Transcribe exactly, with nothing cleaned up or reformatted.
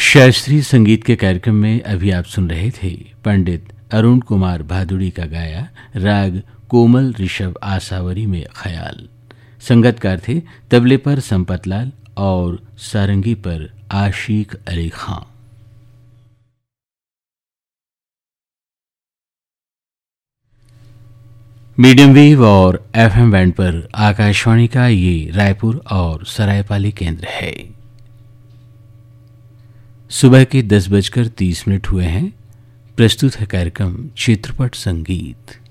शास्त्रीय संगीत के कार्यक्रम में अभी आप सुन रहे थे पंडित अरुण कुमार भादुड़ी का गाया राग कोमल ऋषभ आसावरी में ख्याल। संगतकार थे तबले पर संपतलाल और सारंगी पर आशिक अली खां। मीडियम वेव और एफएम बैंड पर आकाशवाणी का ये रायपुर और सरायपाली केंद्र है। सुबह के दस बजकर तीस मिनट हुए हैं। प्रस्तुत है कार्यक्रम चित्रपट संगीत।